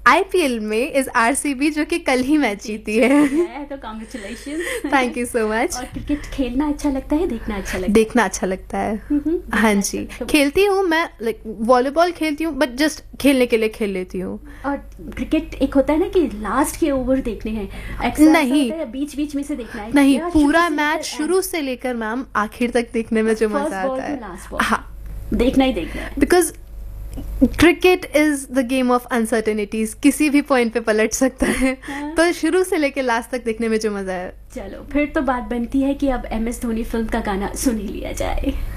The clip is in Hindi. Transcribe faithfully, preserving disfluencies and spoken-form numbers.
आईपीएल में इज आरसीबी, जो कि कल ही मैच जीती है। तो congratulation. Thank you so much. और क्रिकेट खेलना अच्छा लगता है, देखना अच्छा लगता है? देखना अच्छा लगता है। हाँ जी, खेलती हूँ मैं, लाइक वॉलीबॉल खेलती हूँ, बट जस्ट खेलने के लिए खेल लेती हूँ। और क्रिकेट एक होता है ना कि लास्ट के ओवर देखने हैं, नहीं बीच बीच में से देखना है? नहीं, पूरा मैच शुरू से लेकर मैम आखिर तक देखने में जो मजा आता है, हाँ देखना ही देखना है। Because cricket is the game of uncertainties, किसी भी पॉइंट पे पलट सकता है। हाँ। तो शुरू से लेकर लास्ट तक देखने में जो मजा है। चलो फिर तो बात बनती है कि अब एम एस धोनी फिल्म का गाना सुन ही लिया जाए।